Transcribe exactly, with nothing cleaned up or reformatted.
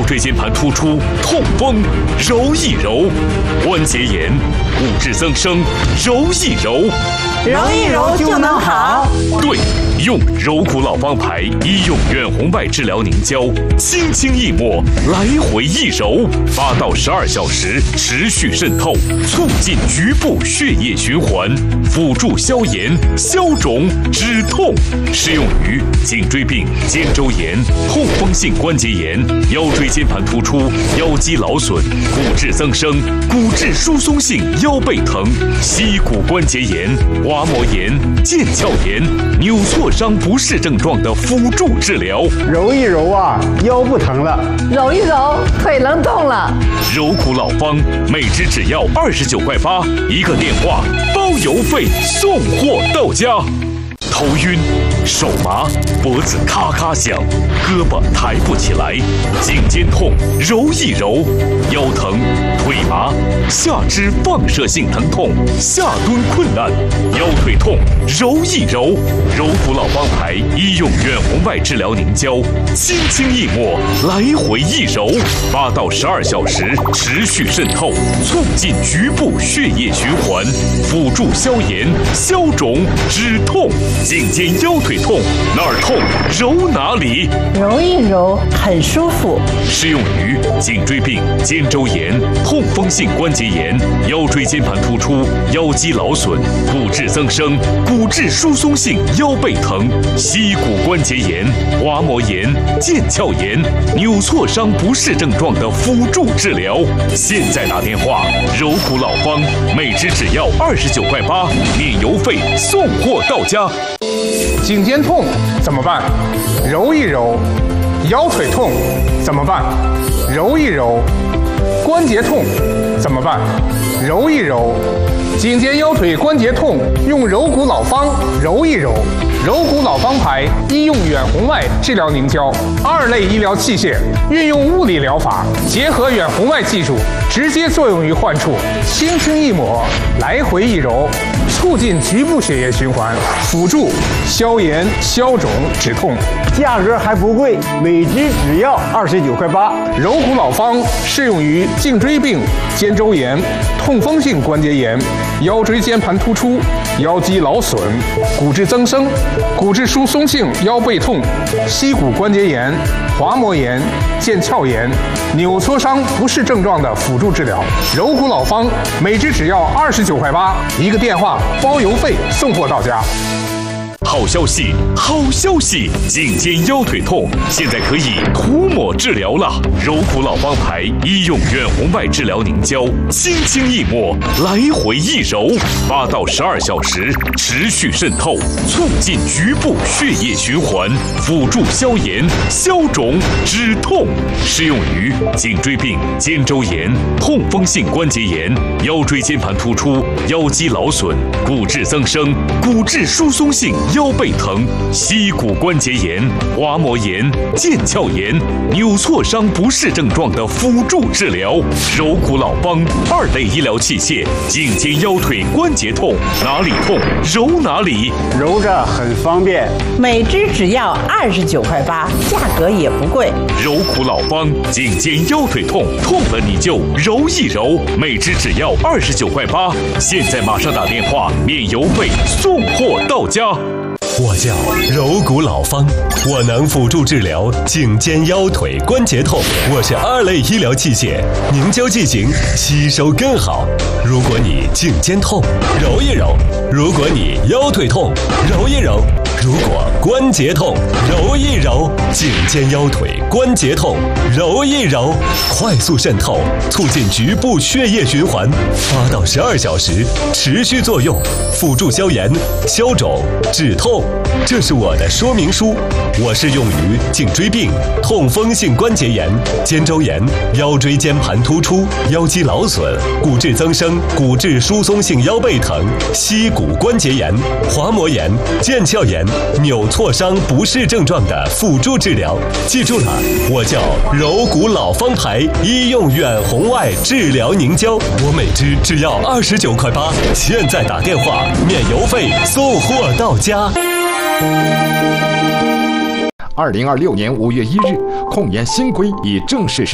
椎间盘突出、痛风，揉一揉；关节炎、骨质增生，揉一揉。 揉一揉就能好。 对，用柔骨老方牌医用远红外治疗凝胶，轻轻一抹，来回一揉，八到十二小时持续渗透，促进局部血液循环，辅助消炎、消肿、止痛。适用于颈椎病、肩周炎、痛风性关节炎、腰椎间盘突出、腰肌劳损、骨质增生、骨质疏松性腰背疼、膝骨关节炎、滑膜炎、腱鞘炎、扭挫伤不适症状的辅助治疗。 揉一揉啊，腰不疼了； 揉一揉，腿能动了。 柔骨老方，每支只要二十九块八，一个电话包邮费，送货到家。头晕、手麻、脖子咔咔响、胳膊抬不起来、颈肩痛，揉一揉；腰疼、腿麻、下肢放射性疼痛、下蹲困难、腰腿痛，揉一揉。柔骨老方牌医用远红外治疗凝胶，轻轻一抹，来回一揉，八到十二小时持续渗透，促进局部血液循环，辅助消炎、消肿、止痛。颈肩腰腿痛，哪儿痛揉哪里， 揉一揉很舒服。 适用于颈椎病、肩周炎、痛风性关节炎、腰椎间盘突出、腰肌劳损、骨质增生、骨质疏松性腰背疼、膝骨关节炎、滑膜炎、腱鞘炎、扭挫伤不适症状的辅助治疗。现在打电话，柔骨老方，每支只要二十九块八，免邮费，送货到家。 颈肩痛怎么办？揉一揉。腰腿痛怎么办？揉一揉。关节痛怎么办？揉一揉。颈肩腰腿关节痛用柔骨老方揉一揉。柔骨老方牌医用远红外治疗凝胶，二类医疗器械，运用物理疗法，结合远红外技术，直接作用于患处，轻轻一抹，来回一揉，促进局部血液循环，辅助消炎、消肿、止痛。 价格还不贵，每支只要二十九块八。 柔骨老方适用于颈椎病、肩周炎、痛风性关节炎、腰椎间盘突出、腰肌劳损、骨质增生、骨质疏松性腰背痛、膝骨关节炎、滑膜炎、腱鞘炎、扭挫伤不适症状的辅助治疗。柔骨老方每支只要二十九块八，一个电话包邮费，送货到家。 好消息，好消息！颈肩腰腿痛现在可以涂抹治疗了。柔骨老方牌医用远红外治疗凝胶，轻轻一抹，来回一揉，八到十二小时持续渗透，促进局部血液循环，辅助消炎、消肿、止痛。适用于颈椎病、肩周炎、痛风性关节炎、腰椎间盘突出、腰肌劳损、骨质增生、骨质疏松性腰背疼、膝骨关节炎、滑膜炎、腱鞘炎、扭挫伤不适症状的辅助治疗。柔骨老方二类医疗器械，颈肩腰腿关节痛，哪里痛揉哪里， 揉着很方便。 每支只要二十九块八，价格也不贵。 柔骨老方，颈肩腰腿痛，痛了你就揉一揉，每支只要二十九块八。现在马上打电话，免邮费，送货到家。 我叫柔骨老方，我能辅助治疗颈肩腰腿关节痛。我是二类医疗器械，凝胶剂型吸收更好。如果你颈肩痛，揉一揉；如果你腰腿痛，揉一揉；如果关节痛，揉一揉。颈肩腰腿关节痛，揉一揉，快速渗透，促进局部血液循环，八到十二小时持续作用，辅助消炎、消肿、止痛。这是我的说明书，我是用于颈椎病、痛风性关节炎、肩周炎、腰椎间盘突出、腰肌劳损、骨质增生、骨质疏松性腰背疼、膝骨关节炎、滑膜炎、腱鞘炎、扭挫伤不适症状的辅助治疗。记住了，我叫柔骨老方牌医用远红外治疗凝胶，我每支只要二十九块八，现在打电话免邮费，送货到家。 二零二六年五月一日，控烟新规已正式实施。